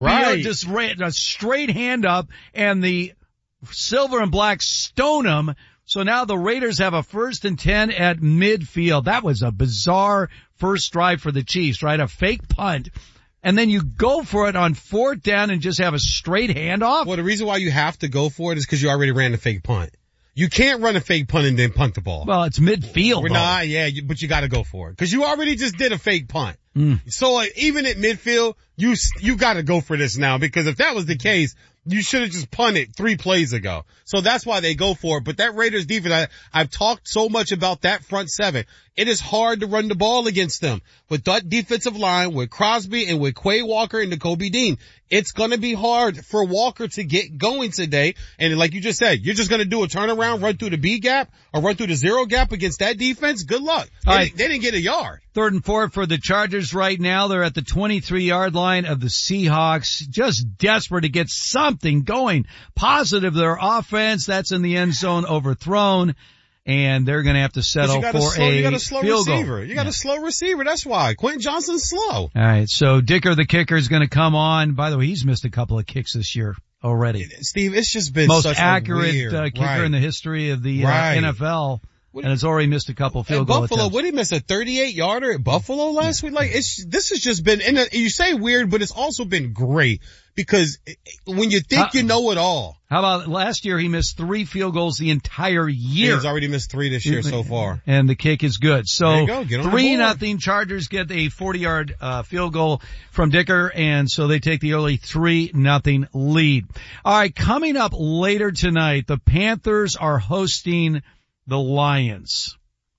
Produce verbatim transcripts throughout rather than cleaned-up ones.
Right. Just ran a straight hand up, and the silver and black stone them. So now the Raiders have a first and ten at midfield. That was a bizarre first drive for the Chiefs, right? A fake punt. And then you go for it on fourth down and just have a straight handoff? Well, the reason why you have to go for it is because you already ran a fake punt. You can't run a fake punt and then punt the ball. Well, it's midfield. We're not, yeah, you, but you got to go for it because you already just did a fake punt. Mm. So uh, even at midfield, you you got to go for this now because if that was the case, you should have just punted three plays ago. So that's why they go for it. But that Raiders defense, I, I've talked so much about that front seven. It is hard to run the ball against them. With that defensive line, with Crosby and with Quay Walker and Nakobe Dean, it's going to be hard for Walker to get going today. And like you just said, you're just going to do a turnaround, run through the B gap or run through the zero gap against that defense. Good luck. They, right. they didn't get a yard. Third and four for the Chargers right now. They're at the twenty-three yard line of the Seahawks, just desperate to get something going. Positive their offense. That's in the end zone, overthrown. And they're going to have to settle for slow, a you got a slow field receiver. goal. You got yeah. a slow receiver. That's why. Quentin Johnson's slow. All right. So Dicker, the kicker, is going to come on. By the way, he's missed a couple of kicks this year already. Steve, it's just been most such accurate a weird, uh, kicker right. in the history of the right. uh, N F L. What, and has already missed a couple field goal Buffalo, attempts. what did he miss? A thirty-eight yarder at Buffalo last yeah. week? Like, it's, this has just been, and you say weird, but it's also been great because when you think how, you know it all. How about last year he missed three field goals the entire year. He's already missed three this year so far. And the kick is good. So go. three nothing Chargers get a forty yard, uh, field goal from Dicker. And so they take the early three nothing lead. All right. Coming up later tonight, the Panthers are hosting the Lions.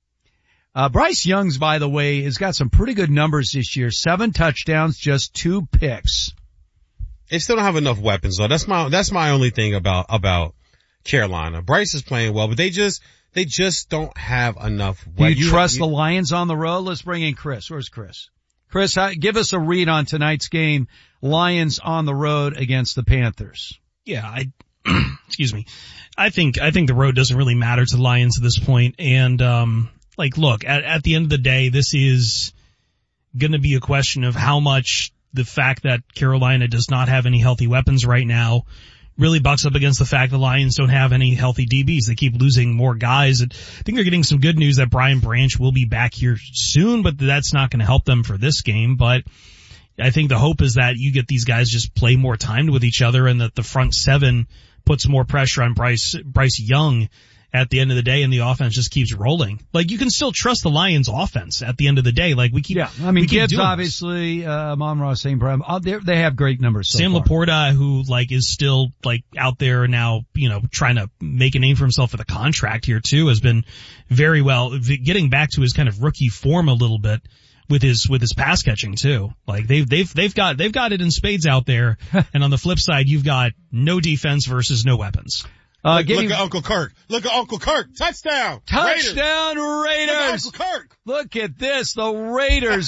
Uh, Bryce Young's, by the way, has got some pretty good numbers this year. Seven touchdowns, just two picks. They still don't have enough weapons though. That's my, that's my only thing about, about Carolina. Bryce is playing well, but they just, they just don't have enough weapons. Do you, you trust you, the Lions on the road? Let's bring in Chris. Where's Chris? Chris, give us a read on tonight's game. Lions on the road against the Panthers. Yeah, I, excuse me. I think, I think the road doesn't really matter to the Lions at this point. And, um, like, look, at, at the end of the day, this is gonna be a question of how much the fact that Carolina does not have any healthy weapons right now really bucks up against the fact the Lions don't have any healthy D Bs. They keep losing more guys. I think they're getting some good news that Brian Branch will be back here soon, but that's not gonna help them for this game. But I think the hope is that you get these guys just play more time with each other and that the front seven puts more pressure on Bryce, Bryce Young at the end of the day and the offense just keeps rolling. Like you can still trust the Lions offense at the end of the day. Like we keep, yeah, I mean, Gibbs obviously, uh, Amon-Ra Saint Brown, uh, they have great numbers so Sam far. Laporta, who like is still like out there now, you know, trying to make a name for himself for the contract here too, has been very well, getting back to his kind of rookie form a little bit. With his, with his pass catching too. Like they've, they've, they've got, they've got it in spades out there. And on the flip side, you've got no defense versus no weapons. Uh, look, look at Uncle Kirk. Look at Uncle Kirk. Touchdown. Touchdown Raiders. Raiders. Look at Uncle Kirk. Look at this. The Raiders.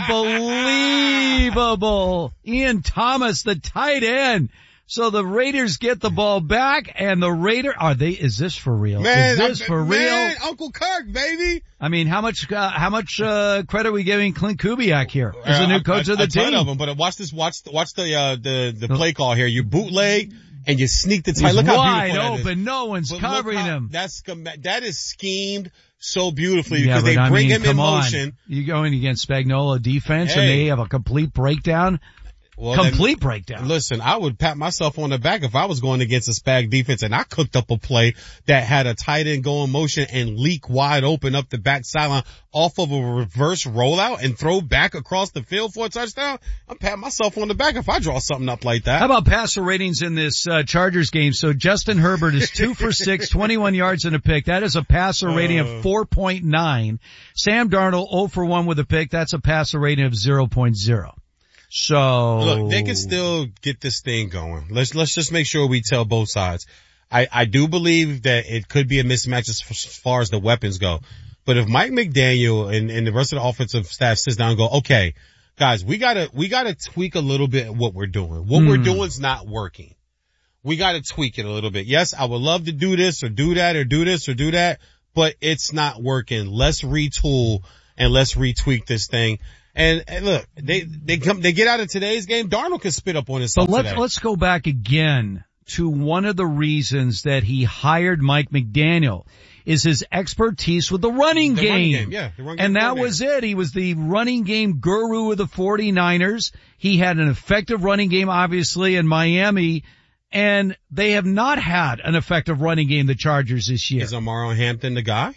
Unbelievable. Ian Thomas, the tight end. So the Raiders get the ball back and the Raider, are they, is this for real? Man, is this I, for man, real? Uncle Kirk, baby. I mean, how much, uh, how much, uh, credit are we giving Clint Kubiak here as uh, the new coach a, of the a team? ton of them, but watch this, watch, watch the, uh, the, the play call here. You bootleg and you sneak the tight. He's look how wide beautiful that open. is. No one's But covering how, him. That's, that is schemed so beautifully yeah, because they I bring mean, him come in on. motion. You're going against Spagnuolo defense hey. and they have a complete breakdown. Well, Complete then, breakdown. Listen, I would pat myself on the back if I was going against a Spag defense and I cooked up a play that had a tight end go in motion and leak wide open up the back sideline off of a reverse rollout and throw back across the field for a touchdown. I'm patting myself on the back if I draw something up like that. How about passer ratings in this uh, Chargers game? So Justin Herbert is two for six, twenty-one yards and a pick. That is a passer rating of four point nine. Sam Darnold zero for one with a pick. That's a passer rating of zero point zero. So look, they can still get this thing going. Let's let's just make sure we tell both sides. I I do believe that it could be a mismatch as far as the weapons go. But if Mike McDaniel and, and the rest of the offensive staff sits down and go, okay, guys, we gotta we gotta tweak a little bit what we're doing. What mm. we're doing is not working. We gotta tweak it a little bit. Yes, I would love to do this or do that or do this or do that, but it's not working. Let's retool and let's retweak this thing. And, and look, they, they come, they get out of today's game. Darnold can spit up on himself But let's, today. let's go back again to one of the reasons that he hired Mike McDaniel is his expertise with the running The game. running game, yeah, the running game and that coordinator. was it. He was the running game guru of the 49ers. He had an effective running game, obviously, in Miami. And they have not had an effective running game, the Chargers, this year. Is Amaro Hampton the guy?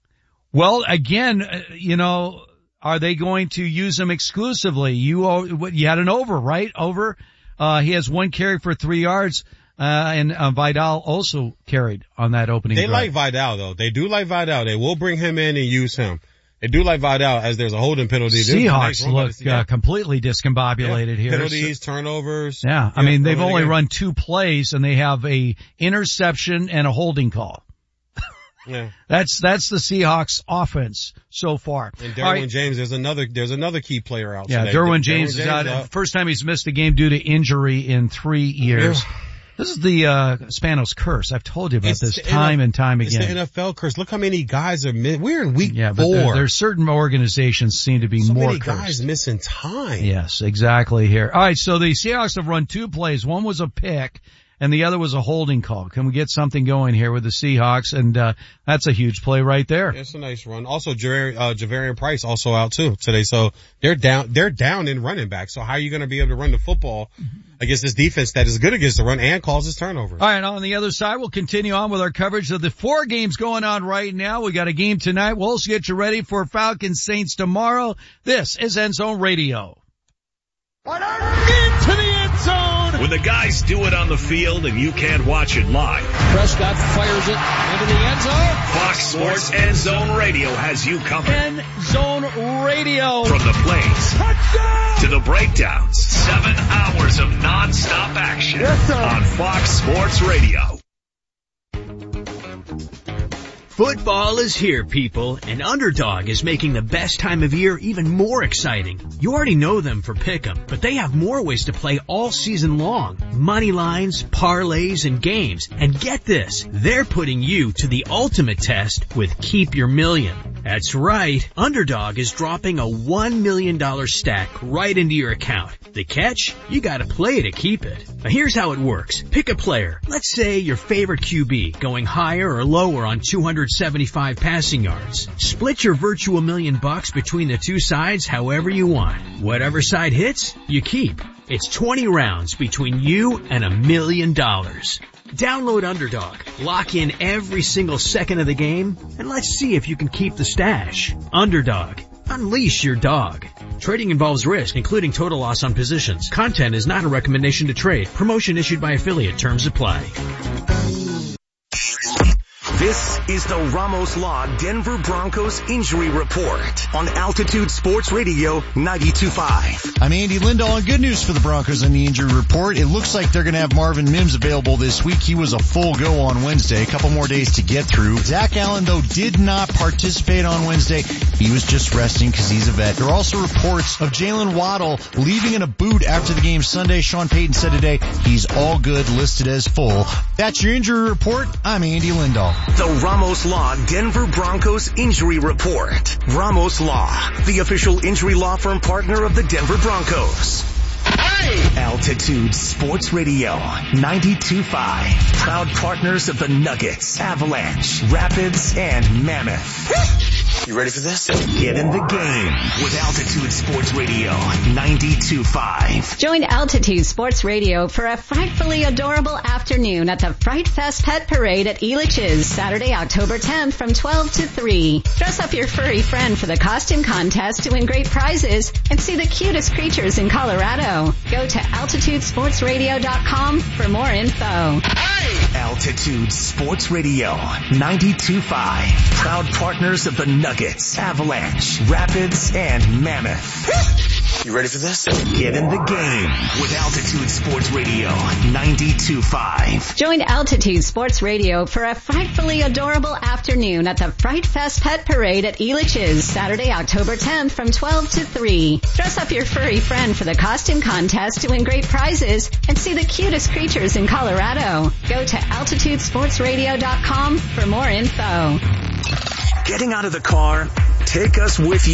Well, again, uh, you know, are they going to use him exclusively? You, uh, what, you had an over, right? Over. Uh, he has one carry for three yards. Uh, and, uh, Vidal also carried on that opening They drive. like Vidal though. They do like Vidal. They will bring him in and use him. They do like Vidal as there's a holding penalty. There's a Seahawks nice run by look the- uh, completely discombobulated yeah. here. Penalties, turnovers. Yeah, I mean, they've early only game. run two plays and they have a interception and a holding call. Yeah. That's, that's the Seahawks offense so far. And All Derwin right. James, there's another, there's another key player out Yeah, today. Derwin Derwin James is out. First time he's missed a game due to injury in three years. This is the, uh, Spanos curse. I've told you about It's this the time N F- and time It's again. the N F L curse. Look how many guys are mi- We're in week Yeah, but four. there, there's certain organizations seem to be so more many cursed. guys missing time. Yes, exactly here. All right, so the Seahawks have run two plays. One was a pick, and the other was a holding call. Can we get something going here with the Seahawks? And uh that's a huge play right there. It's a nice run. Also, Javar- uh, Javarian Price also out too today. So they're down, they're down in running back. So how are you going to be able to run the football against this defense that is good against the run and causes turnovers? All right, on the other side, we'll continue on with our coverage of the four games going on right now. We got a game tonight. We'll also get you ready for Falcons Saints tomorrow. This is End Zone Radio. Into the end zone. When the guys do it on the field and you can't watch it live, Prescott fires it into the end zone. Fox Sports End Zone Radio has you covered. End Zone Radio. From the plays Touchdown. to the breakdowns, seven hours of nonstop action Yes, sir. on Fox Sports Radio. Football is here, people, and Underdog is making the best time of year even more exciting. You already know them for Pick'em, but they have more ways to play all season long. Money lines, parlays, and games. And get this, they're putting you to the ultimate test with Keep Your Million. That's right, Underdog is dropping a one million dollars stack right into your account. The catch? You gotta play to keep it. Now here's how it works. Pick a player. Let's say your favorite Q B, going higher or lower on two hundred seventy-five passing yards. Split your virtual million bucks between the two sides however you want. Whatever side hits, you keep. It's twenty rounds between you and a million dollars. Download Underdog, lock in every single second of the game, and let's see if you can keep the stash. Underdog. Unleash your dog. Trading involves risk, including total loss on positions. Content is not a recommendation to trade. Promotion issued by affiliate. Terms apply. This is the Ramos Law Denver Broncos Injury Report on Altitude Sports Radio ninety-two point five. I'm Andy Lindahl, and good news for the Broncos on the injury report. It looks like they're going to have Marvin Mims available this week. He was a full go on Wednesday, a couple more days to get through. Zach Allen, though, did not participate on Wednesday. He was just resting because he's a vet. There are also reports of Jalen Waddle leaving in a boot after the game Sunday. Sean Payton said today he's all good, listed as full. That's your injury report. I'm Andy Lindahl. The Ramos Law Denver Broncos Injury Report. Ramos Law, the official injury law firm partner of the Denver Broncos. Hey! Altitude Sports Radio ninety-two point five. Proud partners of the Nuggets, Avalanche, Rapids, and Mammoth. You ready for this? Get in the game with Altitude Sports Radio ninety-two point five. Join Altitude Sports Radio for a frightfully adorable afternoon at the Fright Fest Pet Parade at Elitch's, Saturday, October tenth from twelve to three. Dress up your furry friend for the costume contest to win great prizes and see the cutest creatures in Colorado. Go to altitude sports radio dot com for more info. Hey! Altitude Sports Radio ninety-two point five. Proud partners of the Nuggets, Avalanche, Rapids, and Mammoth. You ready for this? Get in the game with Altitude Sports Radio ninety-two point five. Join Altitude Sports Radio for a frightfully adorable afternoon at the Fright Fest Pet Parade at Elitch's, Saturday, October tenth from twelve to three. Dress up your furry friend for the costume contest to win great prizes and see the cutest creatures in Colorado. Go to altitude sports radio dot com for more info. Getting out of the car? Take us with you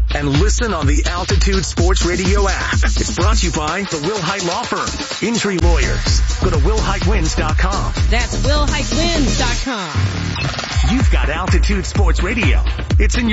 and listen on the Altitude Sports Radio app. It's brought to you by the Will Hite Law Firm. Injury lawyers. Go to will hite wins dot com. That's will hite wins dot com. You've got Altitude Sports Radio. It's in your